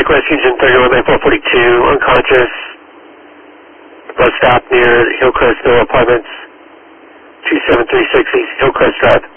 Request Fusion 319442, unconscious. Bus stop near Hillcrest Villa Apartments, 2736 East Hillcrest Drive.